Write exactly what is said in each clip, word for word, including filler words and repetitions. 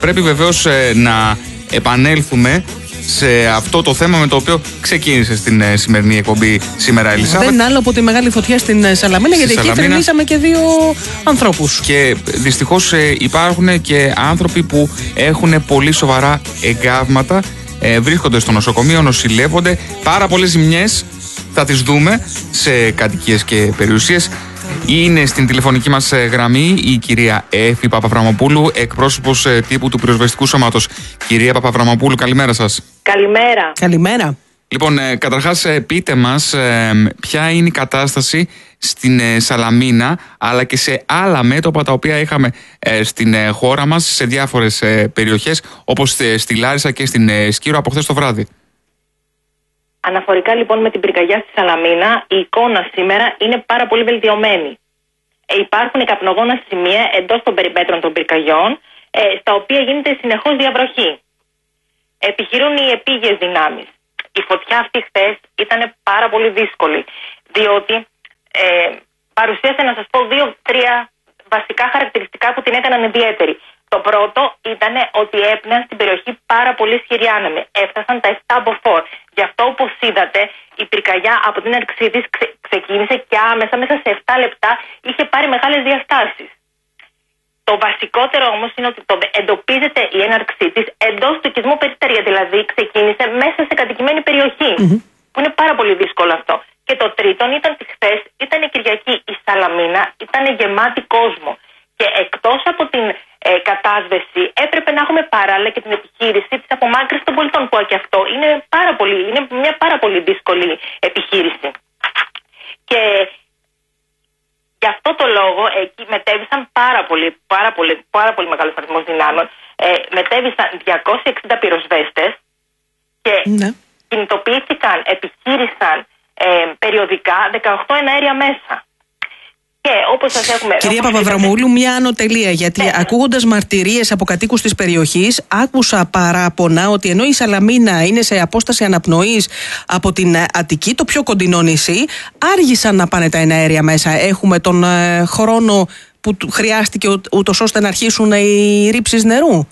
Πρέπει βεβαίως ε, να επανέλθουμε σε αυτό το θέμα με το οποίο ξεκίνησε στην ε, σημερινή εκπομπή σήμερα, Ελισάβετ. Δεν είναι άλλο από τη μεγάλη φωτιά στην ε, Σαλαμίνα, γιατί εκεί θρηνήσαμε και δύο ανθρώπους. Και δυστυχώς ε, υπάρχουν και άνθρωποι που έχουν πολύ σοβαρά εγκάβματα, ε, βρίσκονται στο νοσοκομείο, νοσηλεύονται. Πάρα πολλές ζημιές θα τις δούμε σε κατοικίες και περιουσίες. Είναι στην τηλεφωνική μας γραμμή η κυρία Έφη Παπαβραμμοπούλου, εκπρόσωπος τύπου του Πυροσβεστικού Σώματος. Κυρία Παπαβραμμοπούλου, καλημέρα σας. Καλημέρα. Καλημέρα. Λοιπόν, καταρχάς πείτε μας ποια είναι η κατάσταση στην Σαλαμίνα, αλλά και σε άλλα μέτωπα τα οποία είχαμε στην χώρα μας, σε διάφορες περιοχές, όπως στη Λάρισα και στην Σκύρο από χθες το βράδυ. Αναφορικά λοιπόν με την πυρκαγιά στη Σαλαμίνα, η εικόνα σήμερα είναι πάρα πολύ βελτιωμένη. Ε, υπάρχουν καπνογόνα σημεία εντός των περιμέτρων των πυρκαγιών, ε, στα οποία γίνεται συνεχώς διαβροχή. Επιχειρούν οι επίγειες δυνάμεις. Η φωτιά αυτή χθες ήταν πάρα πολύ δύσκολη, διότι ε, παρουσίασε, να σας πω, δύο-τρία βασικά χαρακτηριστικά που την έκαναν ιδιαίτερη. Το πρώτο ήταν ότι έπνεαν στην περιοχή πάρα πολύ ισχυροί άνεμοι. Έφτασαν τα επτά μποφόρ. Γι' αυτό, όπως είδατε, η πυρκαγιά από την έναρξή της ξε, ξεκίνησε και άμεσα, μέσα σε επτά λεπτά, είχε πάρει μεγάλες διαστάσεις. Το βασικότερο όμως είναι ότι το εντοπίζεται η έναρξή της εντός του οικισμού Περιστερία. Δηλαδή, ξεκίνησε μέσα σε κατοικημένη περιοχή. Mm-hmm. Που είναι πάρα πολύ δύσκολο αυτό. Και το τρίτον ήταν ότι χθες ήταν η Κυριακή. Η Σαλαμίνα ήταν γεμάτη κόσμο. Και εκτός από την ε, κατάσβεση, έπρεπε να έχουμε παράλληλα και την επιχείρηση της απομάκρυνσης των πολιτών, που και αυτό είναι, πάρα πολύ, είναι μια πάρα πολύ δύσκολη επιχείρηση. Και γι' αυτό το λόγο εκεί μετέβησαν πάρα πολύ, πάρα πολύ, πάρα πολύ μεγάλος αριθμός δυνάμεων. Ε, μετέβησαν διακόσιοι εξήντα πυροσβέστες και ναι. κινητοποιήθηκαν, επιχείρησαν ε, περιοδικά δεκαοκτώ εναέρια μέσα. Και όπως σας έχουμε... Κυρία Παπαβραμμούλου, μια ανωτελεία, γιατί ναι. ακούγοντας μαρτυρίες από κατοίκους της περιοχής, άκουσα παράπονα ότι ενώ η Σαλαμίνα είναι σε απόσταση αναπνοής από την Αττική, το πιο κοντινό νησί, άργησαν να πάνε τα εναέρια μέσα. Έχουμε τον ε, χρόνο που χρειάστηκε ούτως ώστε να αρχίσουν οι ρήψεις νερού.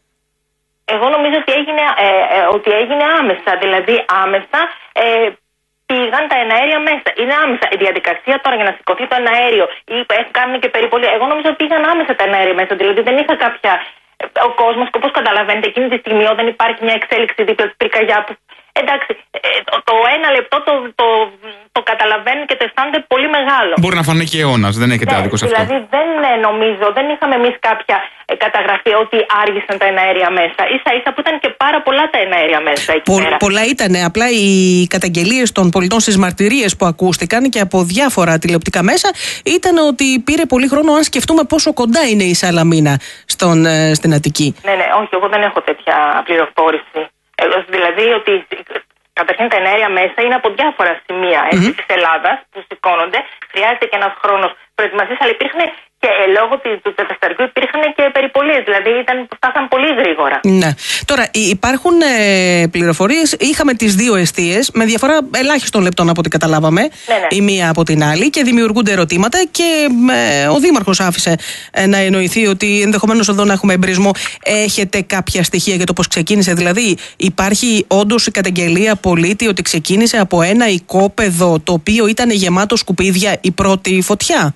Εγώ νομίζω ότι έγινε, ε, ε, ότι έγινε άμεσα, δηλαδή άμεσα... Ε, πήγαν τα εναέρια μέσα. Είναι άμεσα. Η διαδικασία τώρα για να σηκωθεί το εναέριο ή κάνουν και περιπολία. Εγώ νομίζω ότι πήγαν άμεσα τα εναέρια μέσα. Δηλαδή δεν είχα κάποια. Ο κόσμος, όπως καταλαβαίνετε, εκείνη τη στιγμή όταν υπάρχει μια εξέλιξη δίπλα στη πυρκαγιά που. Εντάξει, το, το ένα λεπτό το, το, το καταλαβαίνουν και το αισθάνονται πολύ μεγάλο. Μπορεί να φανεί και αιώνας, δεν έχετε ναι, άδικο σε αυτό. Δηλαδή δεν νομίζω, δεν είχαμε εμείς κάποια καταγραφή ότι άργησαν τα εναέρια μέσα. Ίσα ίσα που ήταν και πάρα πολλά τα εναέρια μέσα εκεί Πο, πέρα. Πολλά ήταν. Απλά οι καταγγελίες των πολιτών στις μαρτυρίες που ακούστηκαν και από διάφορα τηλεοπτικά μέσα ήταν ότι πήρε πολύ χρόνο, αν σκεφτούμε πόσο κοντά είναι η Σαλαμίνα στον, στην Αττική. Ναι, ναι, όχι, εγώ δεν έχω τέτοια πληροφόρηση. Δηλαδή ότι καταρχήν τα εναέρια μέσα είναι από διάφορα σημεία mm-hmm. της Ελλάδας που σηκώνονται. Χρειάζεται και ένας χρόνος προετοιμασίας, αλλά υπήρχαν και ε, λόγω του κατασταρικού υπήρχαν και περιπολίες. Δηλαδή ήταν, φτάσαν πολύ γρήγορα. Ναι. Τώρα υπάρχουν ε, πληροφορίες. Είχαμε τις δύο εστίες με διαφορά ελάχιστων λεπτών από ό,τι καταλάβαμε. Ναι, ναι. Η μία από την άλλη και δημιουργούνται ερωτήματα. Και ε, ο Δήμαρχος άφησε ε, να εννοηθεί ότι ενδεχομένως εδώ να έχουμε εμπρισμό. Έχετε κάποια στοιχεία για το πώς ξεκίνησε? Δηλαδή, υπάρχει όντως η καταγγελία πολίτη ότι ξεκίνησε από ένα οικόπεδο το οποίο ήταν γεμάτο σκουπίδια η πρώτη φωτιά?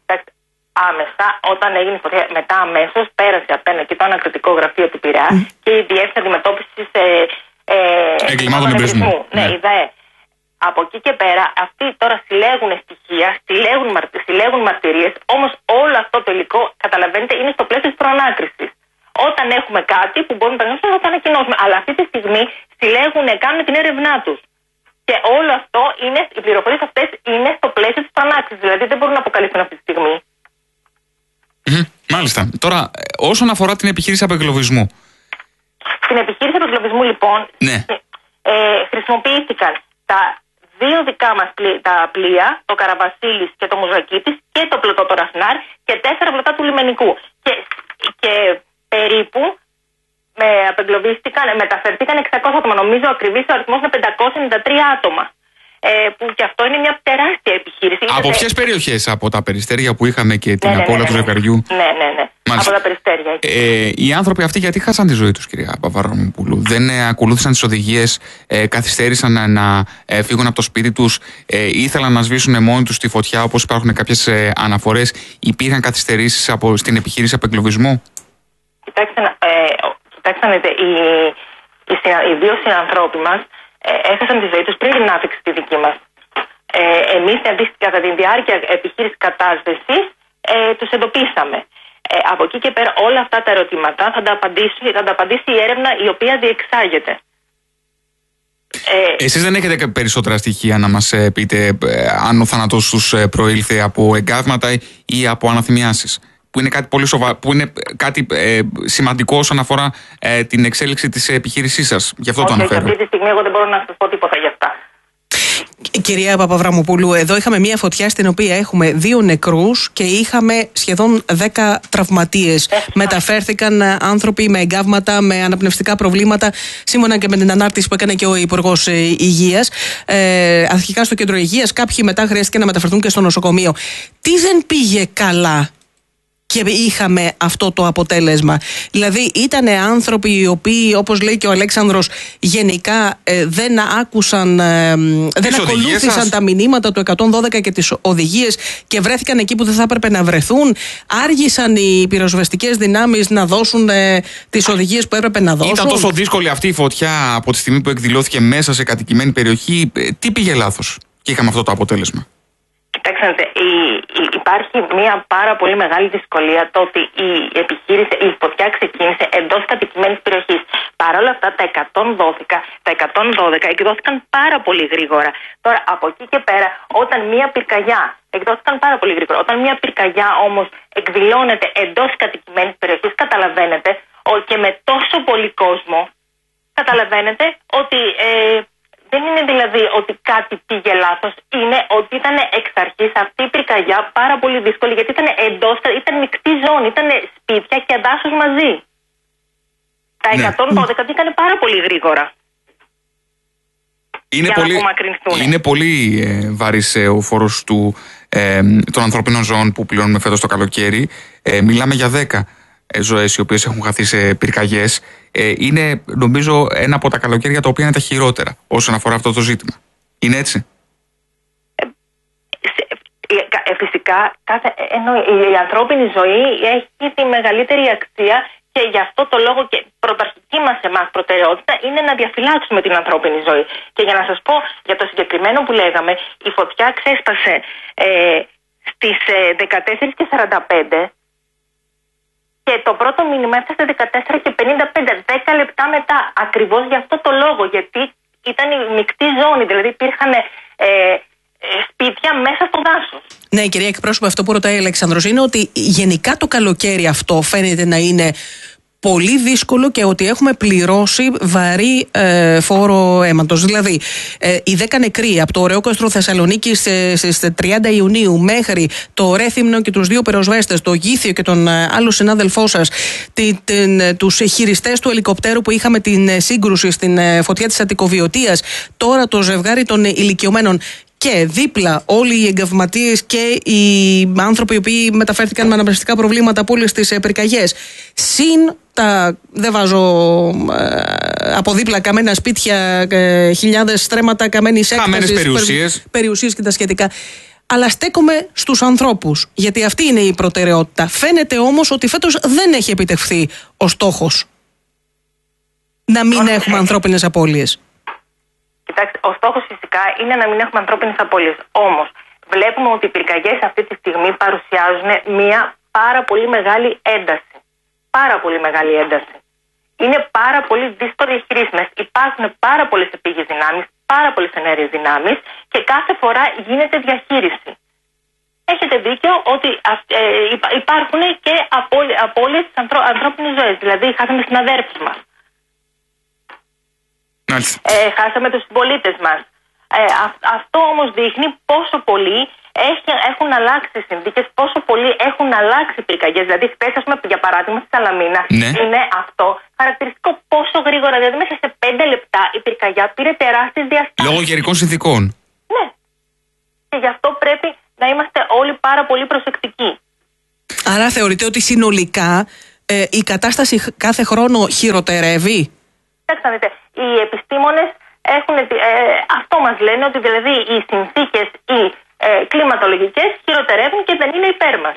Άμεσα, όταν έγινε η φωτιά, μετά αμέσως πέρασε απέναντι και το ανακριτικό γραφείο του Πειραιά mm. και η Διεύθυνση Αντιμετώπισης ε, ε, εγκλημάτων εμπρισμού. Ναι, η ΔΑΕ. Από εκεί και πέρα, αυτοί τώρα συλλέγουν στοιχεία, συλλέγουν, συλλέγουν μαρτυρίες, όμως όλο αυτό το υλικό, καταλαβαίνετε, είναι στο πλαίσιο της προανάκρισης. Όταν έχουμε κάτι που μπορούμε να το θα ανακοινώσουμε. Αλλά αυτή τη στιγμή συλλέγουν, κάνουν την έρευνά τους. Και όλο αυτό είναι, οι πληροφορίες αυτές είναι στο πλαίσιο της προανάκρισης. Δηλαδή δεν μπορούν να αποκαλυφθούν αυτή τη στιγμή. Mm-hmm. Μάλιστα. Τώρα, όσον αφορά την επιχείρηση απεγκλωβισμού. Στην επιχείρηση απεγκλωβισμού, λοιπόν, ναι. ε, χρησιμοποιήθηκαν τα δύο δικά μας πλοία, τα πλοία, το Καραβασίλης και το Μουζακίτης και το πλωτό το Ραφνάρ και τέσσερα πλωτά του λιμενικού. Και, και περίπου με απεγκλωβίστηκαν, μεταφερθήκαν εξακόσια άτομα. Νομίζω ακριβής ο αριθμός είναι πεντακόσια ενενήντα τρία άτομα. που και αυτό είναι μια τεράστια επιχείρηση. Από ποιες περιοχές, από τα Περιστέρια που είχαμε και την ναι, ναι, απώλεια ναι, ναι, του ζευγαριού? Ναι, ναι, ναι. Μάλιστα. Από τα Περιστέρια. Ε, οι άνθρωποι αυτοί γιατί χάσαν τη ζωή τους, κυρία Παπαβραμοπούλου? Δεν ε, ακολούθησαν τις οδηγίες, ε, καθυστέρησαν να, να ε, φύγουν από το σπίτι τους, ε, ήθελαν να σβήσουν μόνοι τους τη φωτιά, όπως υπάρχουν κάποιες ε, αναφορές? Υπήρχαν καθυστερήσεις από, στην επιχείρηση απεγκλωβισμού? Κοιτάξτε, ε, κοιτάξτε οι, οι, οι δύο συνανθρώποι μας ε, έχασαν τη ζωή τους πριν την άφηξη τη δική μας. Ε, εμείς κατά τη διάρκεια επιχείρησης κατάσβεσης ε, τους εντοπίσαμε. Ε, από εκεί και πέρα όλα αυτά τα ερωτήματα θα τα απαντήσει, θα τα απαντήσει η έρευνα η οποία διεξάγεται. Ε, Εσείς δεν έχετε περισσότερα στοιχεία να μας πείτε ε, αν ο θάνατος τους προήλθε από εγκάβματα ή από αναθυμιάσεις, που είναι κάτι πολύ σοβα... που είναι κάτι ε, σημαντικό όσον αφορά ε, την εξέλιξη της επιχείρησής σας? Γι' αυτό okay, το αναφέρω. Αυτή τη στιγμή εγώ δεν μπορώ να σας πω τίποτα γι' αυτά. Κυρία Παπαβραμοπούλου, εδώ είχαμε μια φωτιά στην οποία έχουμε δύο νεκρούς και είχαμε σχεδόν δέκα τραυματίες. Ε, Μεταφέρθηκαν άνθρωποι με εγκάβματα, με αναπνευστικά προβλήματα, σύμφωνα και με την ανάρτηση που έκανε και ο Υπουργός Υγείας. Ε, αρχικά στο κέντρο υγείας, κάποιοι μετά χρειάστηκε να μεταφερθούν και στο νοσοκομείο. Τι δεν πήγε καλά και είχαμε αυτό το αποτέλεσμα? Δηλαδή ήταν άνθρωποι οι οποίοι, όπως λέει και ο Αλέξανδρος, γενικά ε, δεν άκουσαν, ε, δεν ακολούθησαν τα μηνύματα του εκατόν δώδεκα και τις οδηγίες και βρέθηκαν εκεί που δεν θα έπρεπε να βρεθούν. Άργησαν οι πυροσβεστικές δυνάμεις να δώσουν ε, τις οδηγίες που έπρεπε να δώσουν. Ήταν τόσο δύσκολη αυτή η φωτιά από τη στιγμή που εκδηλώθηκε μέσα σε κατοικημένη περιοχή? Τι πήγε λάθος και είχαμε αυτό το αποτέλεσμα? Κοιτάξτε, υπάρχει μια πάρα πολύ μεγάλη δυσκολία το ότι η επιχείρηση, η φωτιά ξεκίνησε εντός κατοικημένης περιοχής. Παρ' όλα αυτά τα εκατόν δώδεκα, τα εκατόν δώδεκα εκδόθηκαν πάρα πολύ γρήγορα. Τώρα από εκεί και πέρα, όταν μια πυρκαγιά εκδόθηκαν πάρα πολύ γρήγορα, όταν μια πυρκαγιά όμως εκδηλώνεται εντός κατοικημένης περιοχής, καταλαβαίνετε και με τόσο πολύ κόσμο, καταλαβαίνετε ότι ε, δεν είναι δηλαδή ότι κάτι πήγε λάθος, είναι ότι ήταν εξ αρχής αυτή η πυρκαγιά πάρα πολύ δύσκολη, γιατί ήταν εντός, ήταν μεικτή ζώνη, ήταν σπίτια και δάσος μαζί. Τα ναι. εκατόν δώδεκα πήγανε πάρα πολύ γρήγορα. Είναι για πολύ, να απομακρυνθούν. Είναι πολύ ε, βαρύς ε, ο φόρος του, ε, των ανθρωπίνων ζώων που πληρώνουμε φέτος το καλοκαίρι. Ε, μιλάμε για δέκα ζωές οι οποίες έχουν χαθεί σε πυρκαγιές. Ε, είναι νομίζω ένα από τα καλοκαίρια τα οποία είναι τα χειρότερα όσον αφορά αυτό το ζήτημα. Είναι έτσι? Ε, ε, φυσικά κάθε, ενώ η ανθρώπινη ζωή έχει τη μεγαλύτερη αξία και γι' αυτό το λόγο και πρωταρχική μας εμάς προτεραιότητα είναι να διαφυλάξουμε την ανθρώπινη ζωή. Και για να σας πω για το συγκεκριμένο που λέγαμε, η φωτιά ξέσπασε ε, στις ε, δεκατέσσερις και σαράντα πέντε και το πρώτο μήνυμα έφτασε δεκατέσσερα και πενήντα πέντε, δέκα λεπτά μετά. Ακριβώς γι' αυτό το λόγο, γιατί ήταν η μεικτή ζώνη, δηλαδή υπήρχαν ε, ε, σπίτια μέσα στο δάσος. Ναι, κυρία εκπρόσωπε, αυτό που ρωτάει ο Αλέξανδρος είναι ότι γενικά το καλοκαίρι αυτό φαίνεται να είναι πολύ δύσκολο και ότι έχουμε πληρώσει βαρύ ε, φόρο αίματος. Δηλαδή, ε, οι δέκα νεκροί από το Ωρεόκαστρο Θεσσαλονίκης ε, στις τριάντα Ιουνίου μέχρι το Ρέθυμνο και τους δύο πυροσβέστες, το Γήθιο και τον ε, άλλο συνάδελφό σας, τη, την, ε, τους χειριστές του ελικοπτέρου που είχαμε την ε, σύγκρουση στην ε, φωτιά της Αττικοβιωτίας, τώρα το ζευγάρι των ε, ηλικιωμένων. Και δίπλα όλοι οι εγκαυματίες και οι άνθρωποι οι οποίοι μεταφέρθηκαν με αναπνευστικά προβλήματα από όλες τις πυρκαγιές. Συν τα, δεν βάζω ε, από δίπλα καμένα σπίτια, ε, χιλιάδες στρέμματα καμένης έκτασης, περιουσίες. περιουσίες και τα σχετικά. Αλλά στέκομαι στους ανθρώπους, γιατί αυτή είναι η προτεραιότητα. Φαίνεται όμως ότι φέτος δεν έχει επιτευχθεί ο στόχος να μην έχουμε ανθρώπινες απώλειες. Κοιτάξτε, ο στόχος φυσικά είναι να μην έχουμε ανθρώπινες απώλειες. Όμως, βλέπουμε ότι οι πυρκαγιές αυτή τη στιγμή παρουσιάζουν μια πάρα πολύ μεγάλη ένταση. Πάρα πολύ μεγάλη ένταση. Είναι πάρα πολύ δύσκολη η χρήση μας. Υπάρχουν πάρα πολλές επίγειες δυνάμεις, πάρα πολλές ενέργειες δυνάμεις και κάθε φορά γίνεται διαχείριση. Έχετε δίκιο ότι ε, υπάρχουν και απώλειες της ανθρώπινης ζωής. Δηλαδή, χάσαμε συναδέρφους μας. Ε, χάσαμε τους συμπολίτες μας. Ε, α, αυτό όμως δείχνει πόσο πολύ έχει, έχουν αλλάξει οι συνθήκες, πόσο πολύ έχουν αλλάξει οι πυρκαγιές. Δηλαδή, χθες, ας πούμε, για παράδειγμα, στη Σαλαμίνα, ναι. είναι αυτό χαρακτηριστικό πόσο γρήγορα, δηλαδή μέσα σε πέντε λεπτά η πυρκαγιά πήρε τεράστιες διαστάσεις. Λόγω καιρικών συνθήκων. Ναι, είμαστε όλοι πάρα πολύ προσεκτικοί. Άρα θεωρείτε ότι συνολικά ε, η κατάσταση κάθε χρόνο χειροτερεύει? Κοιτάξτε να δείτε, οι επιστήμονες έχουν, ε, αυτό μας λένε, ότι δηλαδή οι συνθήκες οι ε, κλιματολογικές χειροτερεύουν και δεν είναι υπέρ μας.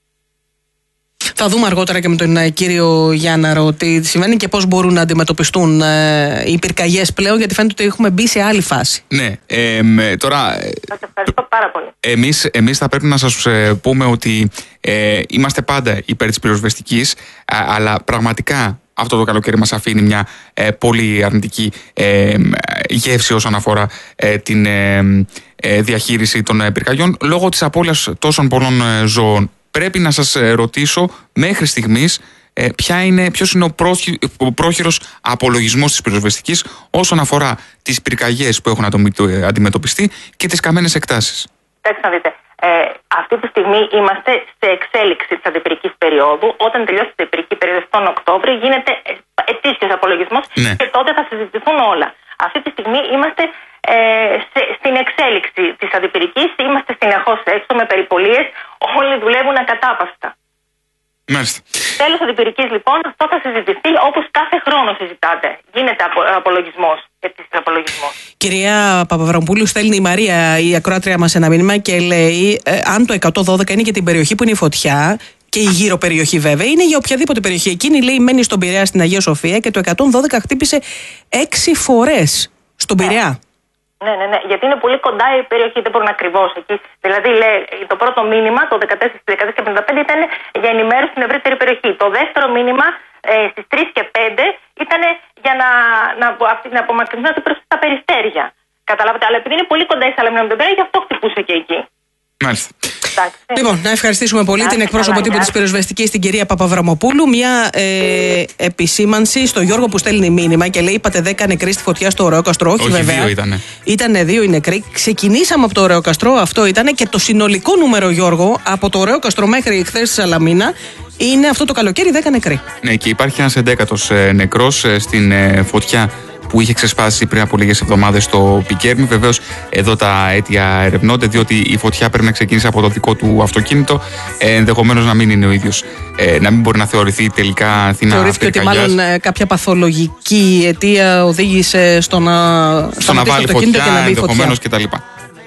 Θα δούμε αργότερα και με τον ε, κύριο Γιάνναρο τι συμβαίνει και πώς μπορούν να αντιμετωπιστούν ε, οι πυρκαγιές πλέον, γιατί φαίνεται ότι έχουμε μπει σε άλλη φάση. Ναι, ε, με, τώρα... Σας ευχαριστώ πάρα πολύ. Εμείς, εμείς θα πρέπει να σας ε, πούμε ότι ε, είμαστε πάντα υπέρ της πυροσβεστικής, α, αλλά πραγματικά αυτό το καλοκαίρι μας αφήνει μια ε, πολύ αρνητική ε, γεύση όσον αφορά ε, την ε, ε, διαχείριση των ε, πυρκαγιών λόγω της απώλειας τόσων πολλών ε, ζώων. Πρέπει να σας ε, ρωτήσω μέχρι στιγμής ε, ποια είναι, ποιος είναι ο, πρόχει, ο πρόχειρος απολογισμός της πυροσβεστικής όσον αφορά τις πυρκαγιές που έχουν αντιμετωπιστεί και τις καμένες εκτάσεις. Κοιτάξτε να δείτε. Ε, αυτή τη στιγμή είμαστε σε εξέλιξη της αντιπυρικής περίοδου. Όταν τελειώσει η αντιπυρική περίοδο τον Οκτώβριο, γίνεται ετήσιος απολογισμός, ναι, και τότε θα συζητηθούν όλα. Αυτή τη στιγμή είμαστε ε, σε, στην εξέλιξη της αντιπυρικής, είμαστε συνεχώς έξω με περιπολίες, όλοι δουλεύουν ακατάπαστα. Μάλιστα. Τέλος αντιπυρικής λοιπόν, αυτό θα συζητηθεί όπως κάθε χρόνο συζητάτε. Γίνεται απο, απολογισμός. Απολογισμός. Κυρία Παπαβραμοπούλου, στέλνει η Μαρία, η ακροάτρια μας, ένα μήνυμα και λέει ε, αν το εκατόν δώδεκα είναι για την περιοχή που είναι η φωτιά και η γύρω περιοχή βέβαια, είναι για οποιαδήποτε περιοχή. Εκείνη λέει μένει στον Πειραιά στην Αγία Σοφία και το εκατόν δώδεκα χτύπησε έξι φορές στον Πειραιά. Ναι, ναι, ναι, γιατί είναι πολύ κοντά η περιοχή, δεν μπορούν ακριβώς εκεί. Δηλαδή, λέει, το πρώτο μήνυμα, το δεκατέσσερα και πενήντα πέντε, ήταν για ενημέρωση στην ευρύτερη περιοχή. Το δεύτερο μήνυμα, ε, στις τρεις και πέντε, ήταν για να, να, να απομακρυνθούν προς τα περιστέρια. Καταλάβατε, αλλά επειδή είναι πολύ κοντά η Σαλαμίνα με τον Πειραιά, γι' αυτό χτυπούσε και εκεί. Μάλιστα. Λοιπόν, να ευχαριστήσουμε πολύ την εκπρόσωπο τύπου της πυροσβεστικής, την κυρία Παπαβραμοπούλου. Μια ε, επισήμανση στο Γιώργο που στέλνει μήνυμα και λέει: είπατε δέκα νεκροί στη φωτιά στο Ωραιόκαστρο. Όχι, Όχι, βέβαια. Δύο ήτανε. Ήτανε δύο οι νεκροί. Ξεκινήσαμε από το Ωραιόκαστρο, αυτό ήταν, και το συνολικό νούμερο, Γιώργο, από το Ωραιόκαστρο μέχρι χθες στη Σαλαμίνα, είναι αυτό το καλοκαίρι δέκα νεκροί. Ναι, και υπάρχει ένας εντέκατος ε, νεκρός ε, στην ε, φωτιά που είχε ξεσπάσει πριν από λίγες εβδομάδες στο Πικέρμι. Βεβαίως, εδώ τα αίτια ερευνώνται, διότι η φωτιά πρέπει να ξεκινήσει από το δικό του αυτοκίνητο. Ε, ενδεχομένως να μην είναι ο ίδιος. Ε, να μην μπορεί να θεωρηθεί τελικά θύμα. Θεωρήθηκε ότι μάλλον ε, κάποια παθολογική αιτία οδήγησε στο να, στο να βάλει φωτιά, ενδεχομένως κτλ.